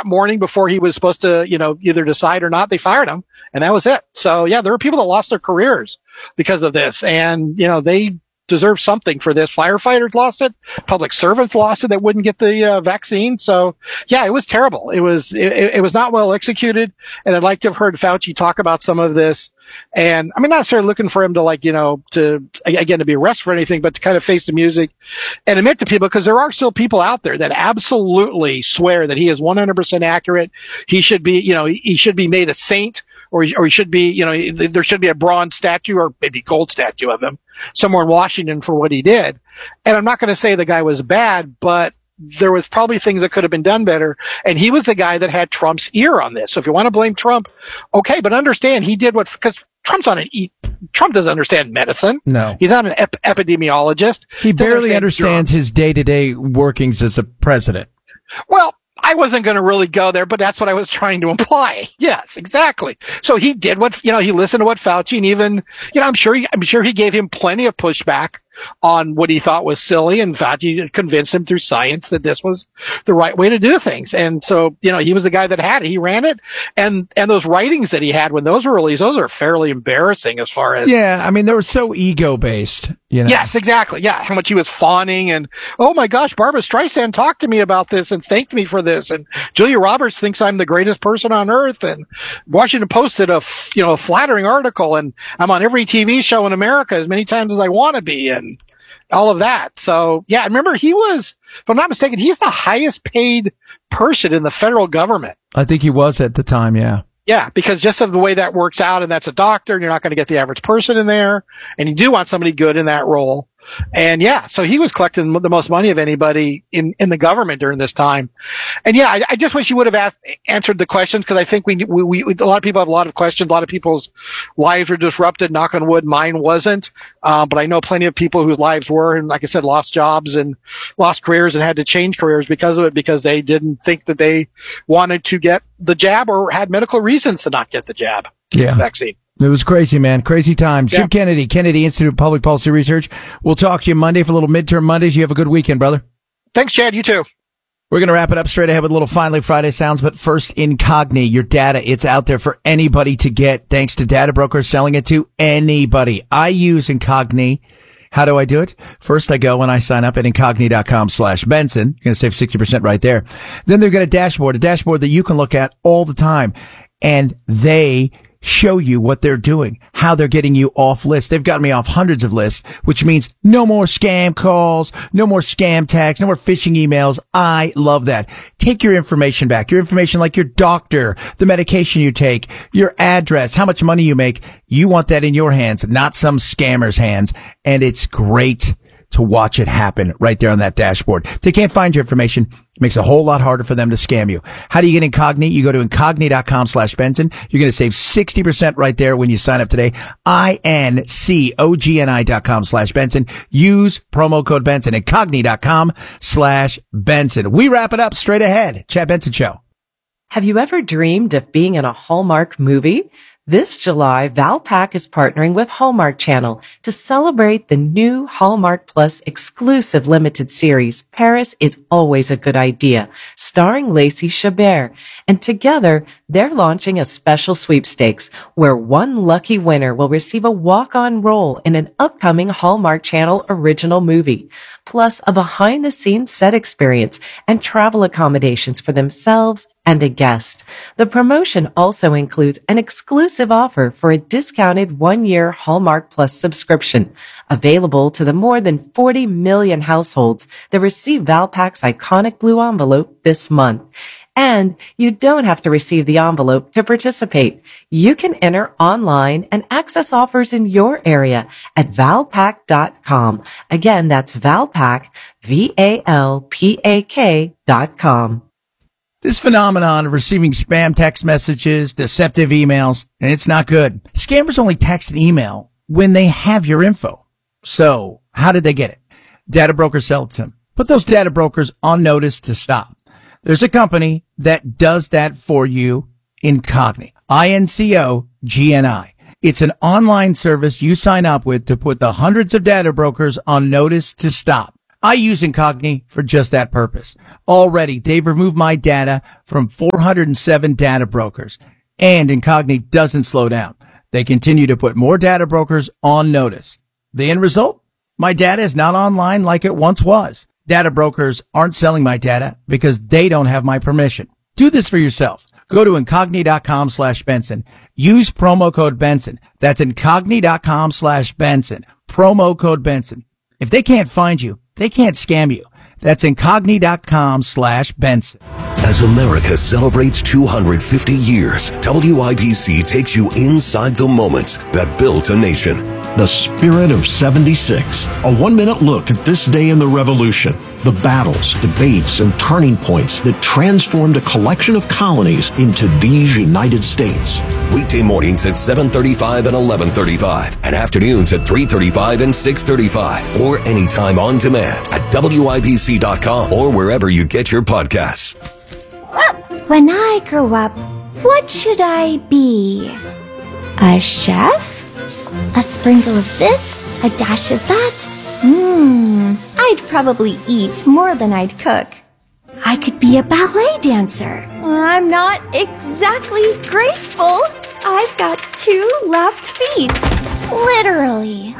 that morning before he was supposed to, either decide or not, they fired him, and that was it. So yeah, there were people that lost their careers because of this, and they deserve something for this. Firefighters lost it. Public servants lost it that wouldn't get the vaccine. So yeah, it was terrible. It was not well executed. And I'd like to have heard Fauci talk about some of this. And I mean, not necessarily looking for him to be arrested for anything, but to kind of face the music and admit to people, because there are still people out there that absolutely swear that he is 100% accurate. He should be, he should be made a saint. Or he should be, there should be a bronze statue or maybe gold statue of him somewhere in Washington for what he did. And I'm not going to say the guy was bad, but there was probably things that could have been done better. And he was the guy that had Trump's ear on this. So if you want to blame Trump, okay, but understand he did because Trump doesn't understand medicine. No. He's not an epidemiologist. He barely understands his day-to-day workings as a president. Well, I wasn't going to really go there, but that's what I was trying to imply. Yes, exactly. So he did he listened to what Fauci, and even, I'm sure he gave him plenty of pushback on what he thought was silly, and Fauci convinced him through science that this was the right way to do things. And so, he was the guy that had it. He ran it. And those writings that he had when those were released, those are fairly embarrassing as far as. Yeah. I mean, they were so ego-based, Yes, exactly. Yeah. How much he was fawning and, oh my gosh, Barbara Streisand talked to me about this and thanked me for this. And Julia Roberts thinks I'm the greatest person on earth. And Washington Post did a flattering article, and I'm on every TV show in America as many times as I want to be. And all of that. So yeah, remember he was, if I'm not mistaken, he's the highest paid person in the federal government. I think he was at the time. Yeah. Yeah. Because just of the way that works out, and that's a doctor, and you're not going to get the average person in there, and you do want somebody good in that role. And yeah, so he was collecting the most money of anybody in the government during this time. And yeah, I just wish you would have answered the questions, because I think we a lot of people have a lot of questions. A lot of people's lives were disrupted. Knock on wood, mine wasn't. But I know plenty of people whose lives were, and like I said, lost jobs and lost careers and had to change careers because of it, because they didn't think that they wanted to get the jab or had medical reasons to not get the jab. Yeah. Vaccine. It was crazy, man. Crazy times. Jim Kennedy, Kennedy Institute of Public Policy Research. We'll talk to you Monday for a little midterm Mondays. You have a good weekend, brother. Thanks, Chad. You too. We're going to wrap it up straight ahead with a little Finally Friday sounds. But first, Incogni, your data. It's out there for anybody to get, thanks to data brokers selling it to anybody. I use Incogni. How do I do it? First, I go and I sign up at incogni.com/Benson. You're going to save 60% right there. Then they've got a dashboard that you can look at all the time. And they show you what they're doing, how they're getting you off lists. They've gotten me off hundreds of lists, which means no more scam calls, no more scam texts, no more phishing emails. I love that. Take your information back. Your information like your doctor, the medication you take, your address, how much money you make. You want that in your hands, not some scammer's hands. And it's great to watch it happen right there on that dashboard. If they can't find your information, it makes it a whole lot harder for them to scam you. How do you get Incogni? You go to incogni.com/Benson. You're going to save 60% right there when you sign up today. incogni.com/Benson. Use promo code Benson. Incogni.com/Benson. We wrap it up straight ahead. Chad Benson Show. Have you ever dreamed of being in a Hallmark movie? This July, Valpak is partnering with Hallmark Channel to celebrate the new Hallmark Plus exclusive limited series, Paris is Always a Good Idea, starring Lacey Chabert. And together, they're launching a special sweepstakes where one lucky winner will receive a walk-on role in an upcoming Hallmark Channel original movie, plus a behind-the-scenes set experience and travel accommodations for themselves and a guest. The promotion also includes an exclusive offer for a discounted 1-year Hallmark Plus subscription, available to the more than 40 million households that receive Valpak's iconic blue envelope this month. And you don't have to receive the envelope to participate. You can enter online and access offers in your area at Valpak.com. Again, that's Valpak, VALPAK.com. This phenomenon of receiving spam text messages, deceptive emails, and it's not good. Scammers only text and email when they have your info. So how did they get it? Data brokers sell it to them. Put those data brokers on notice to stop. There's a company that does that for you, Incogni. INCOGNI. It's an online service you sign up with to put the hundreds of data brokers on notice to stop. I use Incogni for just that purpose. Already, they've removed my data from 407 data brokers, and Incogni doesn't slow down. They continue to put more data brokers on notice. The end result? My data is not online like it once was. Data brokers aren't selling my data because they don't have my permission. Do this for yourself. Go to Incogni.com/Benson. Use promo code Benson. That's Incogni.com/Benson. Promo code Benson. If they can't find you, they can't scam you. That's Incogni.com/Benson. As America celebrates 250 years, WIBC takes you inside the moments that built a nation. The Spirit of 76. A 1-minute look at this day in the Revolution. The battles, debates, and turning points that transformed a collection of colonies into these United States. Weekday mornings at 7:35 and 11:35, and afternoons at 3:35 and 6:35, or anytime on demand at WIBC.com or wherever you get your podcasts. When I grow up, what should I be? A chef? A sprinkle of this, a dash of that? I'd probably eat more than I'd cook. I could be a ballet dancer. I'm not exactly graceful. I've got 2 left feet. Literally.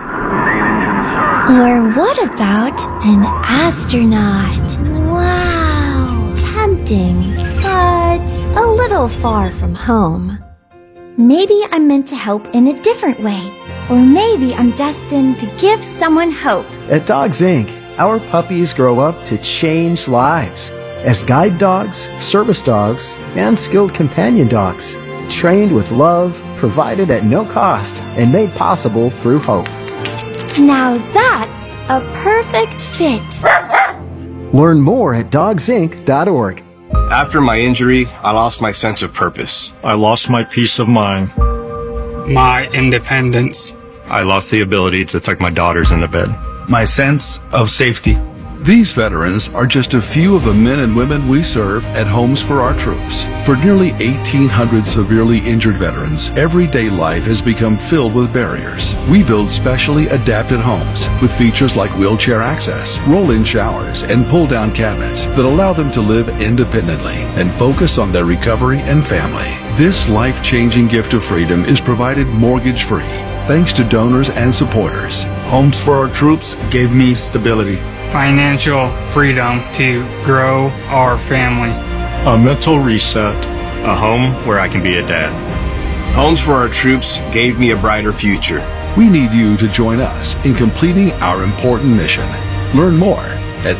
Or what about an astronaut? Wow. Tempting, but a little far from home. Maybe I'm meant to help in a different way. Or maybe I'm destined to give someone hope. At Dogs Inc., our puppies grow up to change lives as guide dogs, service dogs, and skilled companion dogs, trained with love, provided at no cost, and made possible through hope. Now that's a perfect fit. Learn more at dogsinc.org. After my injury, I lost my sense of purpose. I lost my peace of mind. My independence. I lost the ability to tuck my daughters into bed. My sense of safety. These veterans are just a few of the men and women we serve at Homes for Our Troops. For nearly 1,800 severely injured veterans, everyday life has become filled with barriers. We build specially adapted homes with features like wheelchair access, roll-in showers, and pull-down cabinets that allow them to live independently and focus on their recovery and family. This life-changing gift of freedom is provided mortgage-free, thanks to donors and supporters. Homes for Our Troops gave me stability. Financial freedom to grow our family. A mental reset. A home where I can be a dad. Homes for Our Troops gave me a brighter future. We need you to join us in completing our important mission. Learn more at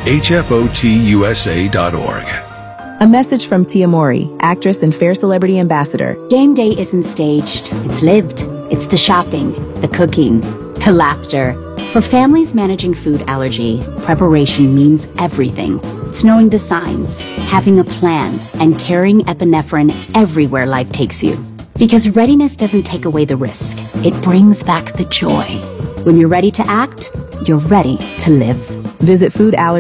hfotusa.org. A message from Tia Mowry, actress and Fair Celebrity Ambassador. Game day isn't staged, it's lived. It's the shopping, the cooking, the laughter. For families managing food allergy, preparation means everything. It's knowing the signs, having a plan, and carrying epinephrine everywhere life takes you. Because readiness doesn't take away the risk. It brings back the joy. When you're ready to act, you're ready to live. Visit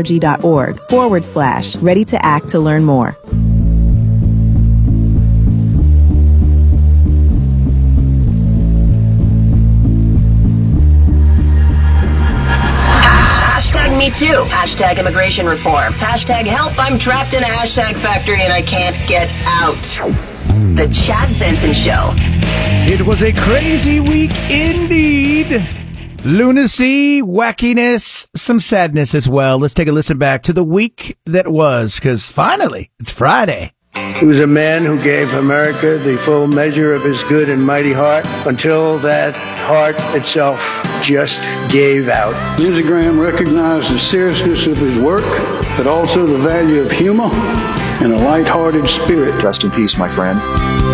foodallergy.org/ready to act to learn more. Me too. Hashtag immigration reforms. Hashtag help. I'm trapped in a hashtag factory and I can't get out. The Chad Benson Show. It was a crazy week indeed. Lunacy, wackiness, some sadness as well. Let's take a listen back to the week that was, because finally, it's Friday. He was a man who gave America the full measure of his good and mighty heart until that heart itself just gave out. Lindsey Graham recognized the seriousness of his work, but also the value of humor and a light-hearted spirit. Rest in peace, my friend.